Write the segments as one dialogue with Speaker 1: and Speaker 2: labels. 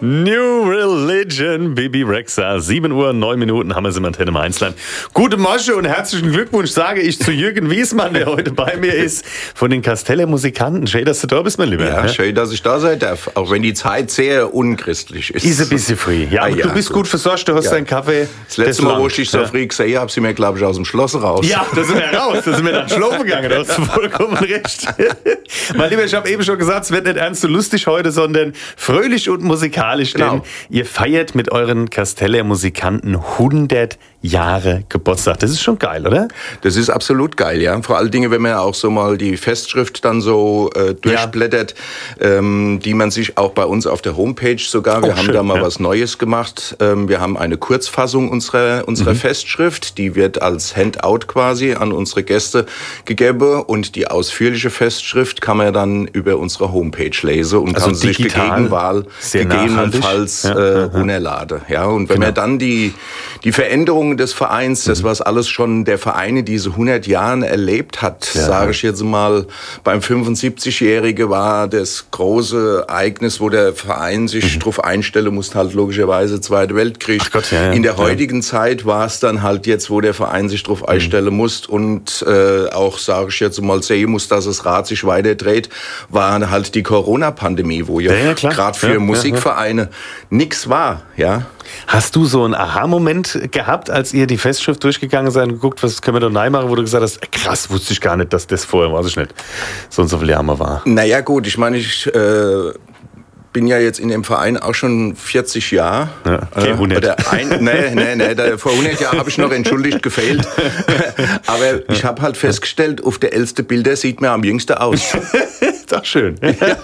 Speaker 1: New Religion, Bibi Rexha. 7 Uhr, 9 Minuten haben wir sie im Antenne Mainzland. Gute Mosche und herzlichen Glückwunsch, sage ich zu Jürgen Wiesmann, der heute bei mir ist, von den Kasteller Musikanten. Schön, dass du da bist, mein Lieber.
Speaker 2: Ja, schön, dass ich da sein darf, auch wenn die Zeit sehr unchristlich ist.
Speaker 1: Ist ein bisschen früh. Ja, aber du bist gut versorgt, du hast deinen Kaffee.
Speaker 2: Das letzte Mal, wo ich dich so früh gesehen habe, sind wir, glaube ich, aus dem Schloss raus.
Speaker 1: Ja, da sind wir raus, da sind wir nach Schlafen gegangen, da hast du vollkommen recht. Mein Lieber, ich habe eben schon gesagt, es wird nicht ernst und lustig heute, sondern fröhlich und musikalisch, denn ihr feiert mit euren Kasteller Musikanten 100 Jahre Geburtstag. Das ist schon geil, oder?
Speaker 2: Das ist absolut geil, ja. Vor allen Dingen, wenn man auch so mal die Festschrift dann so durchblättert, die man sich auch bei uns auf der Homepage sogar, wir haben da mal was Neues gemacht. Wir haben eine Kurzfassung unserer Festschrift, die wird als Handout quasi an unsere Gäste gegeben und die ausführliche Festschrift kann man dann über unsere Homepage lesen und
Speaker 1: also
Speaker 2: kann sich gegebenenfalls runterladen. Ja, und wenn man dann die Veränderungen des Vereins, das was alles schon der Verein in diese 100 Jahren erlebt hat, sage ich jetzt mal, beim 75-Jährigen war das große Ereignis, wo der Verein sich drauf einstellen musste, halt logischerweise Zweiter Weltkrieg. In der heutigen Zeit war es dann halt jetzt, wo der Verein sich drauf einstellen muss und auch, sage ich jetzt mal, sehen muss, dass das Rad sich weiter dreht, war halt die Corona-Pandemie, wo gerade für Musikvereine nichts war, ja.
Speaker 1: Hast du so einen Aha-Moment gehabt, als ihr die Festschrift durchgegangen seid und geguckt, was können wir da neu machen, wo du gesagt hast, krass, wusste ich gar nicht, dass das vorher, weiß ich nicht, so und so viele Jahre war?
Speaker 2: Naja gut, ich meine, ich bin ja jetzt in dem Verein auch schon 40 Jahre.
Speaker 1: Ja, okay, 100.
Speaker 2: Vor 100 Jahren habe ich noch entschuldigt gefehlt. Aber ich habe halt festgestellt, auf der ältesten Bilder sieht man am jüngsten aus.
Speaker 1: Ist doch schön. Ja.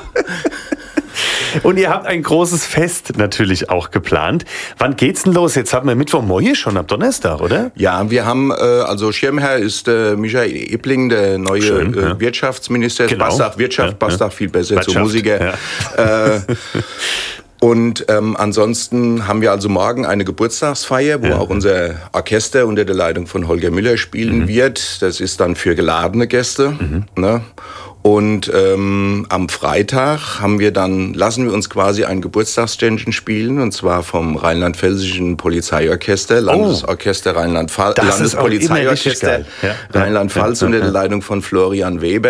Speaker 1: Und ihr habt ein großes Fest natürlich auch geplant. Wann geht's denn los? Jetzt haben wir Mittwochmorgen schon am Donnerstag, oder?
Speaker 2: Ja, wir haben, also Schirmherr ist Michael Ebling, der neue Wirtschaftsminister. Genau. Passt Wirtschaft, passt auch viel besser zu Musiker. Ja. Und ansonsten haben wir also morgen eine Geburtstagsfeier, wo auch unser Orchester unter der Leitung von Holger Müller spielen wird. Das ist dann für geladene Gäste. Ne? Und am Freitag lassen wir uns quasi ein Geburtstagsständchen spielen, und zwar vom Rheinland-Pfälzischen Polizeiorchester, Landesorchester Rheinland-Pfalz, Landespolizeiorchester Rheinland-Pfalz unter der Leitung von Florian Weber.